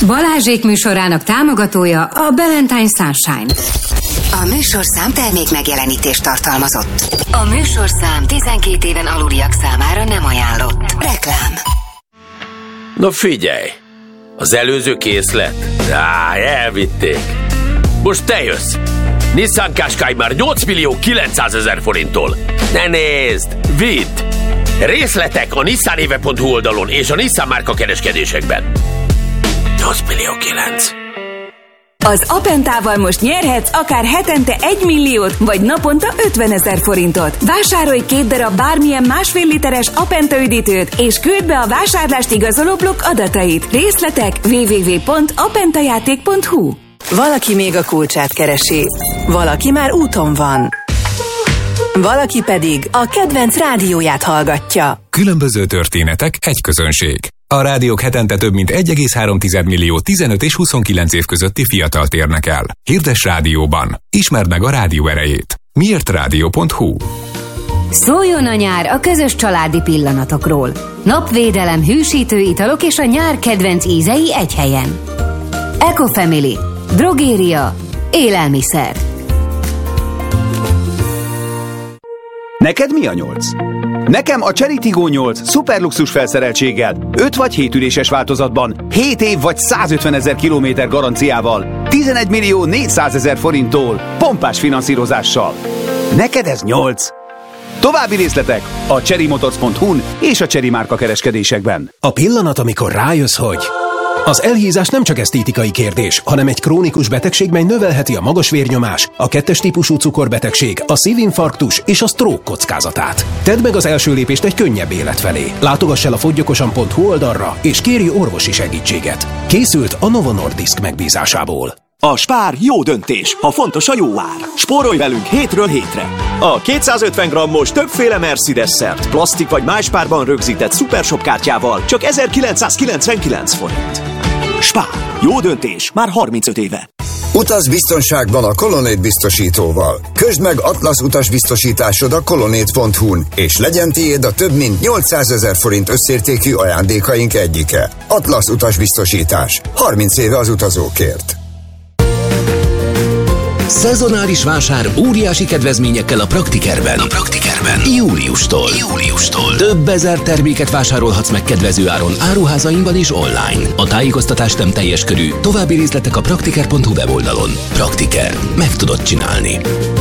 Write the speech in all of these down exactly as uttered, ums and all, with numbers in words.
Balázsék műsorának támogatója a Ballantyne Sunshine. A műsorszám termék megjelenítést tartalmazott. A műsorszám tizenkét éven aluliak számára nem ajánlott. Reklám. Na figyelj! Az előző készlet? Á, elvitték. Most te jössz! Nissan Qashqai már nyolc millió kilencszázezer forinttól. Ne nézd! Vidd! Részletek a nissanéve pont hu oldalon és a Nissan márka kereskedésekben. nyolc millió kilenc. Az Apentával most nyerhetsz akár hetente egy milliót, vagy naponta ötvenezer forintot. Vásárolj két darab bármilyen másfél literes Apenta üdítőt, és küld be a vásárlást igazoló blokk adatait. Részletek double-u double-u double-u pont apentajáték pont hu. Valaki még a kulcsát keresi, valaki már úton van, valaki pedig a kedvenc rádióját hallgatja. Különböző történetek, egy közönség. A rádiók hetente több mint egy egész három millió tizenöt és huszonkilenc év közötti fiatalt érnek el. Hirdess rádióban. Ismerd meg a rádió erejét. miért rádió pont hu. Szóljon a nyár a közös családi pillanatokról. Napvédelem, hűsítő italok és a nyár kedvenc ízei egy helyen. Ecofamily. Drogéria. Élelmiszer. Neked mi a nyolc? Nekem a Chery Tiggo nyolc szuperluxus felszereltséggel, öt vagy hét üléses változatban, hét év vagy százötvenezer kilométer garanciával, tizenegy millió négyszázezer forinttól, pompás finanszírozással. Neked ez nyolc? További részletek a chery motors pont hu-n és a Chery márka kereskedésekben. A pillanat, amikor rájössz, hogy az elhízás nem csak esztétikai kérdés, hanem egy krónikus betegség, mely növelheti a magas vérnyomás, a kettes típusú cukorbetegség, a szívinfarktus és a stroke kockázatát. Tedd meg az első lépést egy könnyebb élet felé. Látogass el a foggyokosan pont hu oldalra, és kérj orvosi segítséget. Készült a Novo Nordisk megbízásából. A Spár jó döntés, ha fontos a jó ár. Spórolj velünk hétről hétre. A kétszázötven grammos többféle Mercedes szert, plastik vagy más párban rögzített Supershop kártyával csak ezerkilencszázkilencvenkilenc forint. Spár. Jó döntés. Már harmincöt éve. Utaz biztonságban a Colonnade biztosítóval. Közd meg Atlasz utasbiztosításod a colonnade pont hu-n, és legyen tiéd a több mint nyolcszázezer forint összértékű ajándékaink egyike. Atlasz utasbiztosítás. harminc éve az utazókért. Szezonális vásár óriási kedvezményekkel a Praktikerben. A Praktikerben. Júliustól. Júliustól. Több ezer terméket vásárolhatsz meg kedvező áron áruházainkban és online. A tájékoztatás nem teljes körű. További részletek a praktiker pont hu weboldalon. Praktiker. Meg tudod csinálni.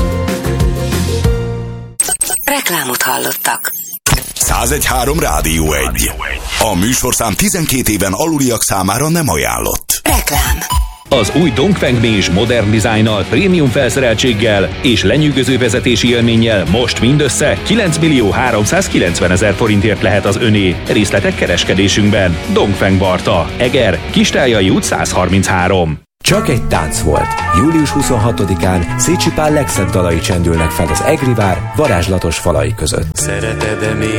Reklámot hallottak. százegy három Rádió egy. A műsorszám tizenkét éven aluliak számára nem ajánlott. Reklám. Az új Dongfeng Mage modern dizájnnal, prémium felszereltséggel és lenyűgöző vezetési élménnyel most mindössze kilenc millió háromszázkilencvenezer forintért lehet az öné. Részletek kereskedésünkben. Dongfeng Barta, Eger, Kistályai út száz harminchárom. Csak egy tánc volt. július huszonhatodikán Szécsi Pál legszebb dalai csendülnek fel az Egrivár varázslatos falai között. Szereted-e még,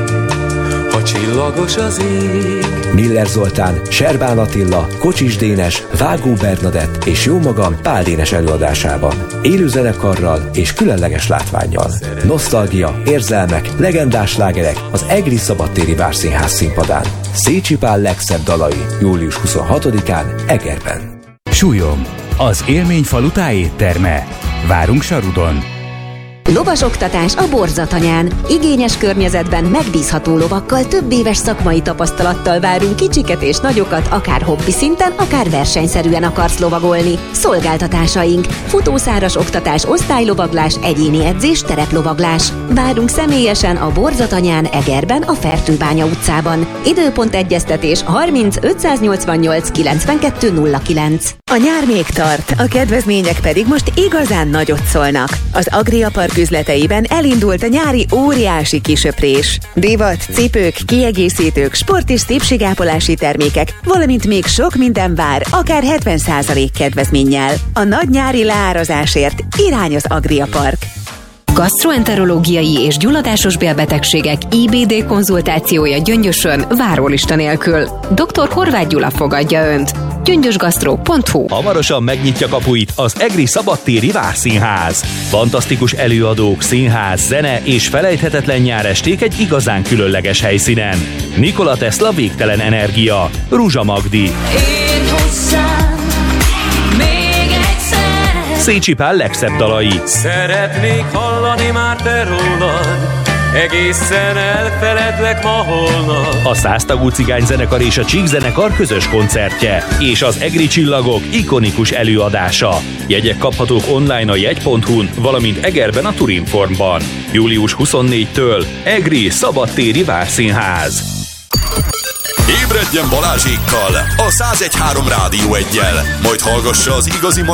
ha csillagos az ég? Miller Zoltán, Serbán Attila, Kocsis Dénes, Vágó Bernadett és jómagam Pál Dénes előadásában. Élő zenekarral és különleges látvánnyal. Nosztalgia, érzelmek, legendás slágerek az Egri Szabadtéri Várszínház színpadán. Szécsi Pál legszebb dalai július huszonhatodikán Egerben. Súlyom, az élményfalu tájétterme. Várunk Sarudon. Lovasoktatás a Borzatanyán. Igényes környezetben megbízható lovakkal, több éves szakmai tapasztalattal várunk kicsiket és nagyokat, akár hobbi szinten, akár versenyszerűen akarsz lovagolni. Szolgáltatásaink: futószáras oktatás, osztálylovaglás, egyéni edzés, tereplovaglás. Várunk személyesen a Borzatanyán, Egerben, a Fertőbánya utcában. Időpont egyeztetés harminc ötszáznyolcvannyolc kilencvenkettő nulla kilenc. A nyár még tart, a kedvezmények pedig most igazán nagyot szólnak. Az Agria Park üzleteiben elindult a nyári óriási kisöprés. Divat, cipők, kiegészítők, sport és szépségápolási termékek, valamint még sok minden vár, akár hetven százalék kedvezménnyel. A nagy nyári leárazásért irány az Agria Park. Gastroenterológiai és gyulladásos bélbetegségek I B D konzultációja Gyöngyösön várólista nélkül. doktor Horváth Gyula fogadja Önt. gyöngyösgasztró pont hu. Hamarosan megnyitja kapuit az Egri Szabadtéri Várszínház. Fantasztikus előadók, színház, zene és felejthetetlen nyáresték egy igazán különleges helyszínen. Nikola Tesla végtelen energia, Ruzsa Magdi, visszám, még egyszer. Szécsi Pál legszebb dalai. Szeretnék hallani már te rólad, egészen elfeledlek ma holnap. A száztagú cigányzenekar és a Csík zenekar közös koncertje, és az Egri csillagok ikonikus előadása. Jegyek kaphatók online a jegy pont hu-n, valamint Egerben a Turinformban. július huszonnégyedikétől Egri Szabadtéri Várszínház. Ébredjen Balázsékkal, a száz egy három Rádió Eggyel, majd hallgassa az igazi